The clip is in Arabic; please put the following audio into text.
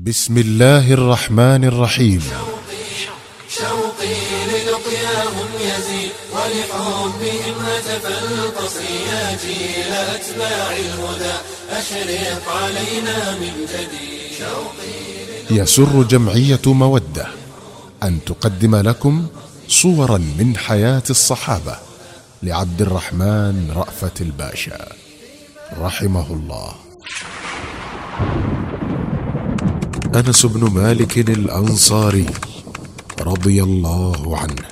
بسم الله الرحمن الرحيم. شوقي للقياهم يزيد ولحبهم هتف القصي يا جيل أتباع الهدى أشرق علينا من جديد. يسر جمعية مودة أن تقدم لكم صورا من حياة الصحابة لعبد الرحمن رأفت الباشا رحمه الله. أنس بن مالك الأنصاري رضي الله عنه